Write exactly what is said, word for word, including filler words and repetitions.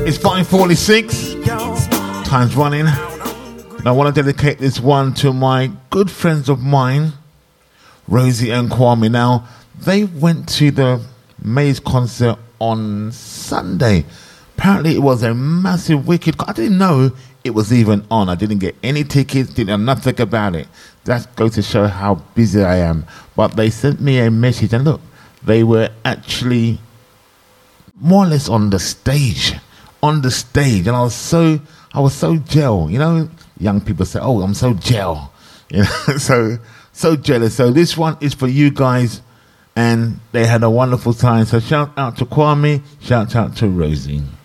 It's five forty-six. Time's running. And I want to dedicate this one to my good friends of mine, Rosie and Kwame. Now, they went to the Maze concert on Sunday. Apparently, it was a massive, wicked... I didn't know it was even on. I didn't get any tickets, didn't know nothing about it. That goes to show how busy I am. But they sent me a message, and look, they were actually more or less on the stage. On the stage. And I was so... I was so gel, you know. Young people say, "Oh, I'm so gel," you know. so, so jealous. So this one is for you guys, and they had a wonderful time. So shout out to Kwame, shout out to Rosie.